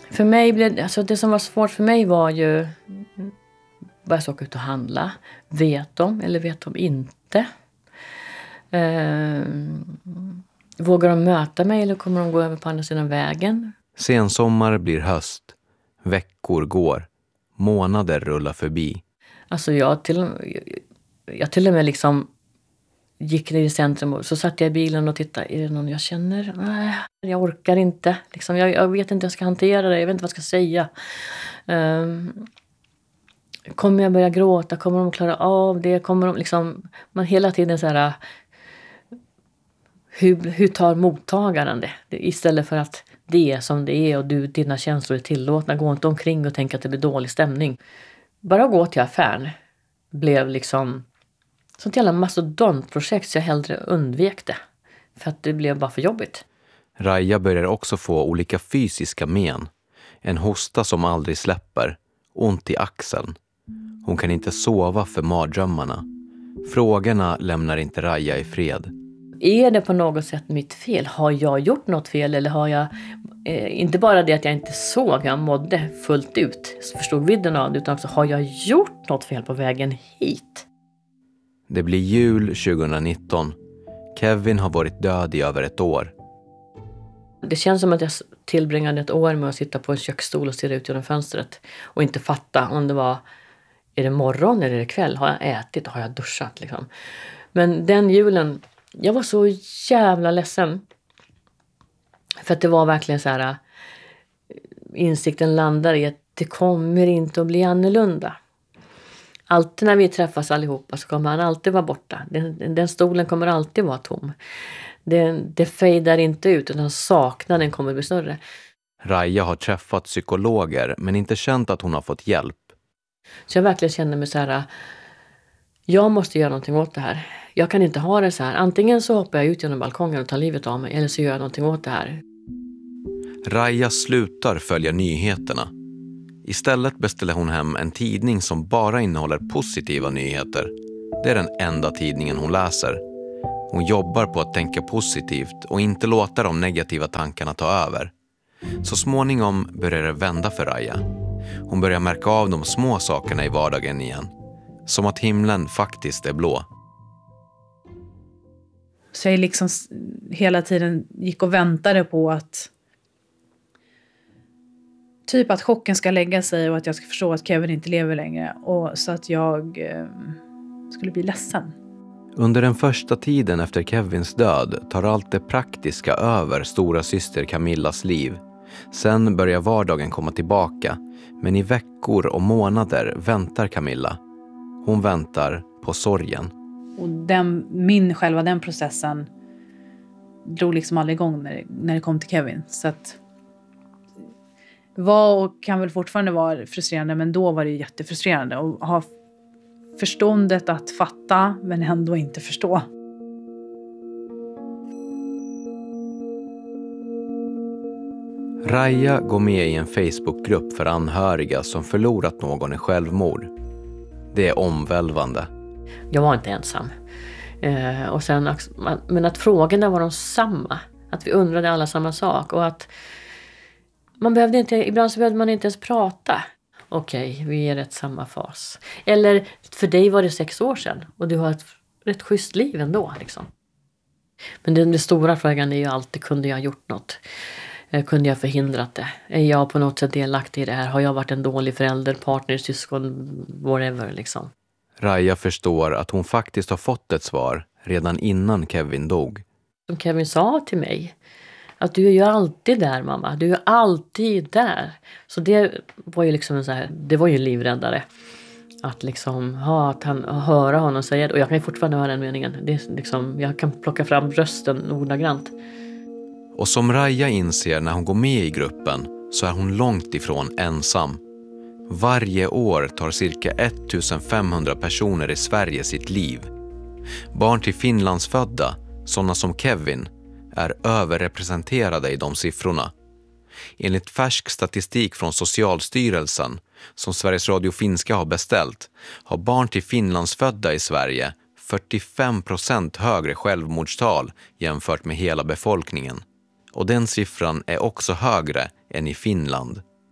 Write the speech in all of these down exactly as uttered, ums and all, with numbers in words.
För mig blev, alltså det som var svårt för mig var ju, bara jag såg ut och handla. Vet de eller vet de inte? Eh, vågar de möta mig eller kommer de gå över på andra sidan vägen? Sensommar blir höst. Veckor går. Månader rullar förbi. Alltså jag till, jag till och med liksom gick ner i centrum och så satt jag i bilen och tittade. Är det någon jag känner? Nej, jag orkar inte. Liksom, jag, jag vet inte hur jag ska hantera det. Jag vet inte vad jag ska säga. Um, kommer jag börja gråta? Kommer de klara av det? Kommer de liksom... Man hela tiden så här... Hur, hur tar mottagaren det? Istället för att det är som det är och du, dina känslor är tillåtna. Gå inte omkring och tänka att det blir dålig stämning. Bara gå till affären blev liksom... Sånt jävla mastodontprojekt så jag hellre undvek det. För att det blev bara för jobbigt. Raja börjar också få olika fysiska men. En hosta som aldrig släpper. Ont i axeln. Hon kan inte sova för mardrömmarna. Frågorna lämnar inte Raja i fred. Är det på något sätt mitt fel? Har jag gjort något fel? Eller har jag... Eh, inte bara det att jag inte såg, jag mådde fullt ut. Förstod vidden av det. Utan också, har jag gjort något fel på vägen hit? Det blir jul tjugonitton. Kevin har varit död i över ett år. Det känns som att jag tillbringade ett år med att sitta på en köksstol och stirra ut genom fönstret. Och inte fatta om det var, är det morgon eller är det kväll? Har jag ätit? Har jag duschat? Liksom. Men den julen, jag var så jävla ledsen. För att det var verkligen så här, insikten landar i att det kommer inte att bli annorlunda. Alltid när vi träffas allihopa så kommer han alltid vara borta. Den, den stolen kommer alltid vara tom. Det, det fejdar inte ut utan saknaden kommer bli större. Raja har träffat psykologer men inte känt att hon har fått hjälp. Så jag verkligen känner mig så här, jag måste göra någonting åt det här. Jag kan inte ha det så här. Antingen så hoppar jag ut genom balkongen och tar livet av mig eller så gör jag någonting åt det här. Raja slutar följa nyheterna. Istället beställer hon hem en tidning som bara innehåller positiva nyheter. Det är den enda tidningen hon läser. Hon jobbar på att tänka positivt och inte låta de negativa tankarna ta över. Så småningom börjar det vända för Raja. Hon börjar märka av de små sakerna i vardagen igen. Som att himlen faktiskt är blå. Så jag liksom hela tiden gick och väntade på att typ att chocken ska lägga sig och att jag ska förstå att Kevin inte lever längre. Och så att jag eh, skulle bli ledsen. Under den första tiden efter Kevins död tar allt det praktiska över stora syster Camillas liv. Sen börjar vardagen komma tillbaka. Men i veckor och månader väntar Camilla. Hon väntar på sorgen. Och den, min själva den processen drog liksom aldrig igång när det, när det kom till Kevin. Så att var och kan väl fortfarande vara frustrerande, men då var det jättefrustrerande att ha förståndet att fatta men ändå inte förstå. Raja går med i en Facebookgrupp för anhöriga som förlorat någon i självmord. Det är omvälvande. Jag var inte ensam. Eh, och sen, men att frågorna var de samma. Att vi undrade alla samma sak. Och att man behövde inte, ibland så behövde man inte ens prata. Okej, okay, vi är rätt samma fas. Eller för dig var det sex år sedan. Och du har ett rätt schysst liv ändå. Liksom. Men den, den stora frågan är ju alltid, kunde jag gjort något? Kunde jag förhindrat det? Är jag på något sätt delaktig i det här? Har jag varit en dålig förälder, partner, syskon, whatever liksom? Raja förstår att hon faktiskt har fått ett svar redan innan Kevin dog. Som Kevin sa till mig, att du är ju alltid där mamma, du är alltid där. Så det var ju liksom en så här, det var ju en livräddare. Att liksom ha, att han, höra honom säga det. Och jag kan ju fortfarande höra den meningen. Det är liksom, jag kan plocka fram rösten ordagrant. Och som Raja inser när hon går med i gruppen så är hon långt ifrån ensam. Varje år tar cirka femtonhundra personer i Sverige sitt liv. Barn till finlandsfödda, sådana som Kevin, är överrepresenterade i de siffrorna. Enligt färsk statistik från Socialstyrelsen, som Sveriges Radio Finska har beställt, har barn till finlandsfödda i Sverige fyrtiofem procent högre självmordstal jämfört med hela befolkningen. Och den siffran är också högre än i Finland.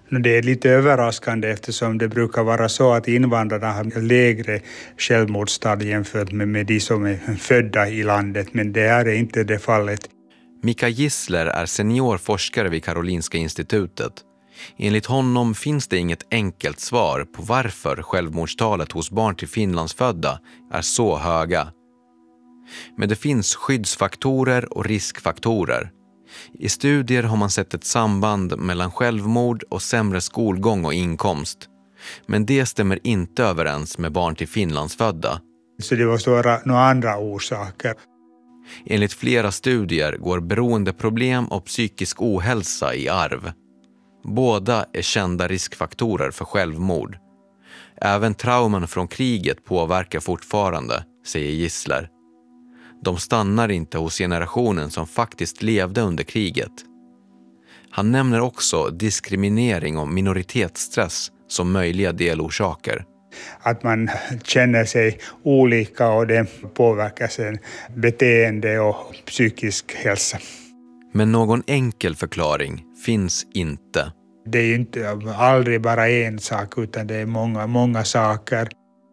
Det är lite överraskande eftersom det brukar vara så att invandrarna har lägre självmordstal jämfört med, med de som är födda i landet, men det här är inte det fallet. Mika Gissler är seniorforskare vid Karolinska institutet. Enligt honom finns det inget enkelt svar på varför självmordstalet hos barn till finlandsfödda är så höga. Men det finns skyddsfaktorer och riskfaktorer. I studier har man sett ett samband mellan självmord och sämre skolgång och inkomst. Men det stämmer inte överens med barn till finlandsfödda. Så det måste vara några andra orsaker. Enligt flera studier går beroendeproblem och psykisk ohälsa i arv. Båda är kända riskfaktorer för självmord. Även trauman från kriget påverkar fortfarande, säger Gissler. De stannar inte hos generationen som faktiskt levde under kriget. Han nämner också diskriminering och minoritetsstress som möjliga delorsaker. Att man känner sig olika och det påverkar sin beteende och psykisk hälsa. Men någon enkel förklaring finns inte. Det är ju inte aldrig bara en sak utan det är många, många saker.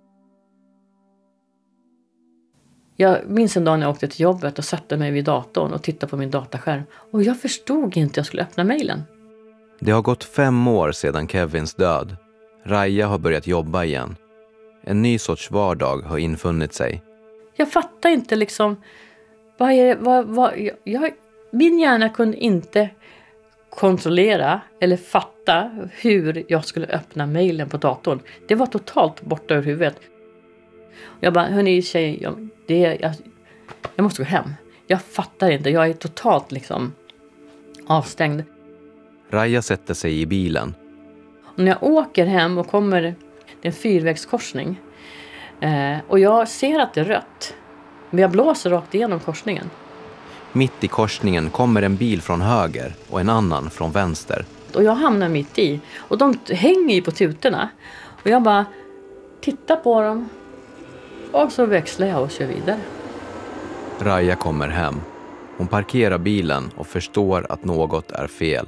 Jag minns en dag när jag åkte till jobbet och satte mig vid datorn och tittade på min dataskärm. Och jag förstod inte att jag skulle öppna mejlen. Det har gått fem år sedan Kevins död. Raja har börjat jobba igen. En ny sorts vardag har infunnit sig. Jag fattar inte liksom. Vad är, vad, vad, jag, jag, min hjärna kunde inte kontrollera eller fatta hur jag skulle öppna mejlen på datorn. Det var totalt borta ur huvudet. Jag bara, hörni tjej, jag, det, jag, jag måste gå hem. Jag fattar inte, jag är totalt liksom avstängd. Raja sätter sig i bilen. Och när jag åker hem och kommer, det är en fyrvägskorsning. Eh, och jag ser att det är rött. Men jag blåser rakt igenom korsningen. Mitt i korsningen kommer en bil från höger och en annan från vänster. Och jag hamnar mitt i. Och de hänger ju på tutorna. Och jag bara tittar på dem. Och så växlar jag och kör vidare. Raja kommer hem. Hon parkerar bilen och förstår att något är fel.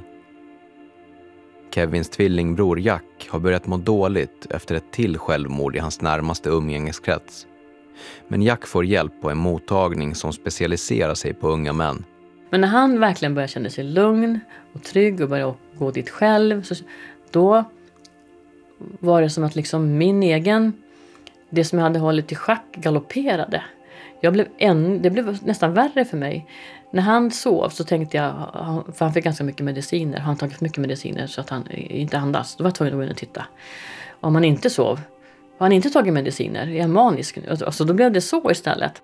Kevins tvillingbror Jack har börjat må dåligt efter ett till självmord i hans närmaste umgängeskrets. Men Jack får hjälp på en mottagning som specialiserar sig på unga män. Men när han verkligen börjar känna sig lugn och trygg och börjar gå dit själv, så då var det som att liksom min egen, det som jag hade hållit i schack galopperade. Jag blev en, det blev nästan värre för mig. När han sov så tänkte jag, för han fick ganska mycket mediciner. Han har tagit för mycket mediciner så att han inte andas. Då var jag tvungen att gå in och titta. Om han inte sov, har han inte tagit mediciner? Är han manisk nu? Alltså då blev det så istället.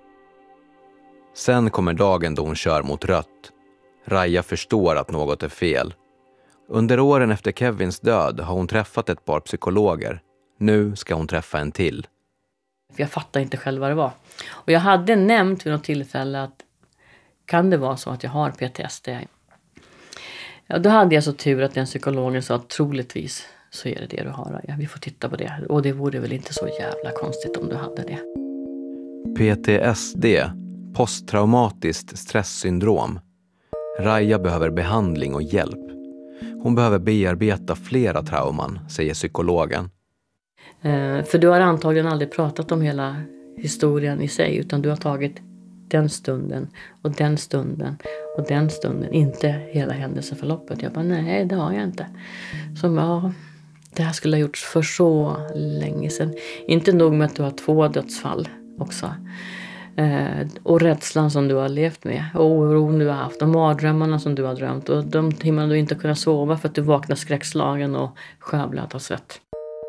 Sen kommer dagen då hon kör mot rött. Raja förstår att något är fel. Under åren efter Kevins död har hon träffat ett par psykologer. Nu ska hon träffa en till. Jag fattar inte själv vad det var. Och jag hade nämnt vid något tillfälle att kan det vara så att jag har P T S D? Ja, då hade jag så tur att den psykologen sa att troligtvis så är det det du har. Ja, vi får titta på det. Och det vore väl inte så jävla konstigt om du hade det. P T S D, posttraumatiskt stresssyndrom. Raja behöver behandling och hjälp. Hon behöver bearbeta flera trauman, säger psykologen. Eh, för du har antagligen aldrig pratat om hela historien i sig, utan du har tagit den stunden och den stunden och den stunden, inte hela händelseförloppet. Jag bara, nej, det har jag inte. Som ja, det här skulle ha gjorts för så länge sedan. Inte nog med att du har två dödsfall också. Eh, och rädslan som du har levt med. Och oron du har haft. Och mardrömmarna som du har drömt. Och de timmarna du inte kunnat sova för att du vaknar skräckslagen och skövlad av svett.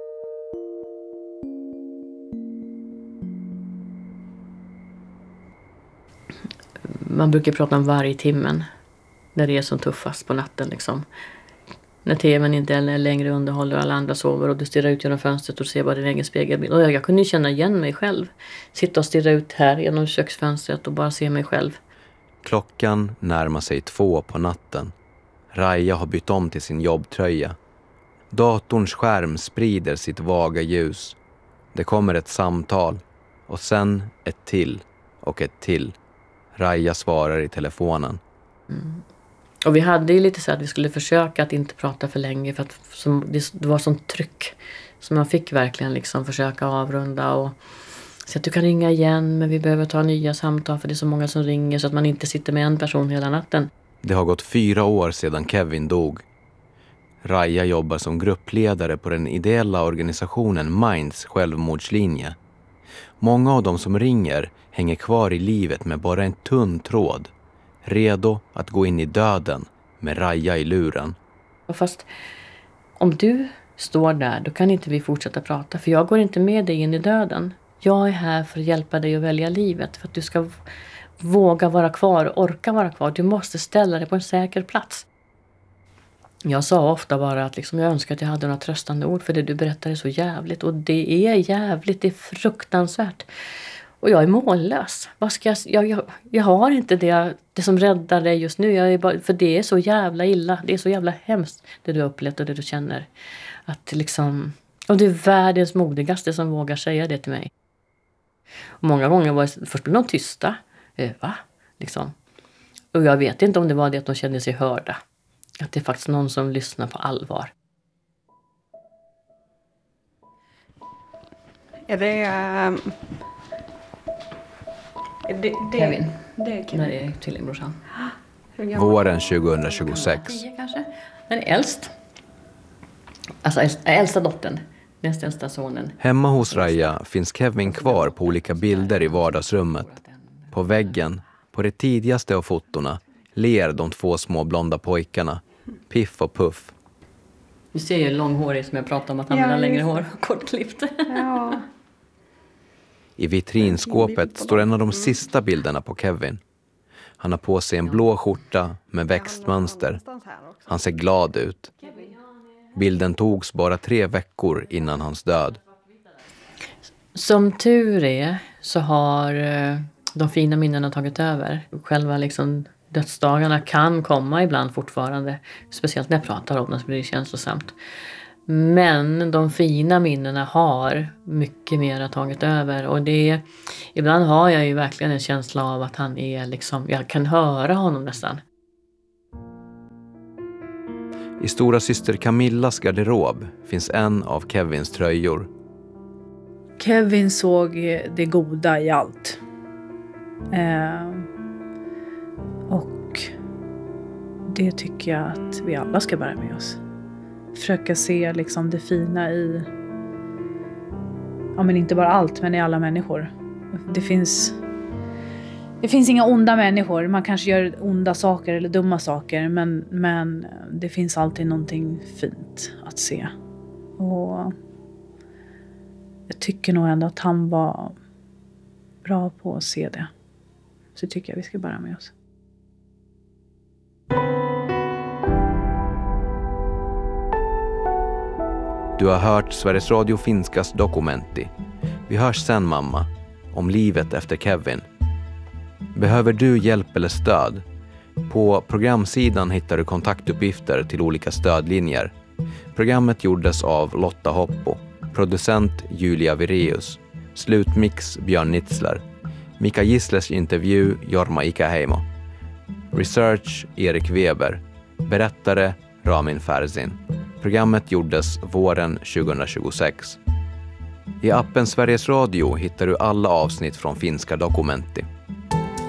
Man brukar prata om varje timmen. När det är som tuffast på natten liksom. När tvn inte längre underhåller och alla andra sover och du stirrar ut genom fönstret och ser bara din egen spegelbild. Och jag, jag kunde ju känna igen mig själv. Sitta och stirra ut här genom köksfönstret och bara se mig själv. Klockan närmar sig två på natten. Raja har bytt om till sin jobbtröja. Datorns skärm sprider sitt vaga ljus. Det kommer ett samtal. Och sen ett till och ett till. Raja svarar i telefonen. Mm. Och vi hade ju lite så att vi skulle försöka att inte prata för länge. För att som, det, det var sånt tryck. Så man fick verkligen liksom försöka avrunda. Och så att du kan ringa igen, men vi behöver ta nya samtal. För det är så många som ringer, så att man inte sitter med en person hela natten. Det har gått fyra år sedan Kevin dog. Raja jobbar som gruppledare på den ideella organisationen Minds självmordslinje. Många av dem som ringer hänger kvar i livet med bara en tunn tråd. Redo att gå in i döden med Raja i luren. Fast om du står där, då kan inte vi fortsätta prata. För jag går inte med dig in i döden. Jag är här för att hjälpa dig att välja livet. För att du ska våga vara kvar, orka vara kvar. Du måste ställa dig på en säker plats. Jag sa ofta bara att liksom, jag önskar att jag hade några tröstande ord. För det du berättar är så jävligt. Och det är jävligt, det är fruktansvärt. Och jag är mållös. Vad ska jag, jag, jag, jag har inte det, det som räddar dig just nu. Jag är bara, för det är så jävla illa. Det är så jävla hemskt det du har upplevt och det du känner. Att liksom, och det är världens modigaste som vågar säga det till mig. Och många gånger var det, först blev de tysta. Eh, va? Liksom. Och jag vet inte om det var det att de kände sig hörda. Att det är faktiskt någon som lyssnar på allvar. Är det... Um... Det, det, Kevin. Det är Kevin. Nej, det är tvillingbrorsan. Våren tjugohundratjugosex. tio kanske. Den är äldst. Alltså äldsta, äldsta dottern. Näst äldsta sonen. Hemma hos Raja finns Kevin kvar på olika bilder i vardagsrummet. På väggen, på det tidigaste av fotorna, ler de två små blonda pojkarna. Piff och Puff. Du ser ju långhårig som jag pratade om att han Ja, vill ha längre just det. hår och kortklippt. Ja. I vitrinskåpet står en av de sista bilderna på Kevin. Han har på sig en blå skjorta med växtmönster. Han ser glad ut. Bilden togs bara tre veckor innan hans död. Som tur är så har eh, de fina minnena tagit över. Själva liksom dödsdagarna kan komma ibland fortfarande. Speciellt när jag pratar om det så blir det känslosamt. Men de fina minnena har mycket mer tagit över. Och det, ibland har jag ju verkligen en känsla av att han är liksom, jag kan höra honom nästan. I stora syster Camillas garderob finns en av Kevins tröjor. Kevin såg det goda i allt. Eh, och det tycker jag att vi alla ska bära med oss. Försöka se liksom det fina i, ja men inte bara allt, men i alla människor. Det finns, det finns inga onda människor. Man kanske gör onda saker eller dumma saker, men, men det finns alltid någonting fint att se. Och jag tycker nog ändå att han var bra på att se det. Så tycker jag vi ska bära med oss. Du har hört Sveriges Radio Finskas Dokumenti. Vi hörs sen, mamma, om livet efter Kevin. Behöver du hjälp eller stöd? På programsidan hittar du kontaktuppgifter till olika stödlinjer. Programmet gjordes av Lotta Hoppo, producent Julia Vireus, slutmix Björn Nitzler, Mika Gisslers intervju Jorma Ikaheimo, research Erik Weber, berättare Ramin Ferzin. Programmet gjordes våren tjugohundratjugosex. I appen Sveriges Radio hittar du alla avsnitt från Finska Dokumenti.